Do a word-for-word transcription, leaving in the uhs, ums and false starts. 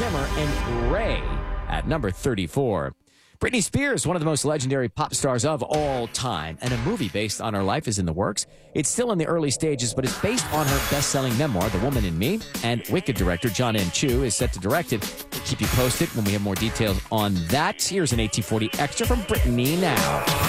Zimmer and Ray at number thirty-four. Britney Spears, one of the most legendary pop stars of all time, and a movie based on her life is in the works. It's still in the early stages, but it's based on her best-selling memoir, The Woman in Me, and Wicked director John M. Chu is set to direct it. Keep you posted when we have more details on that. Here's an AT forty Extra from Britney now.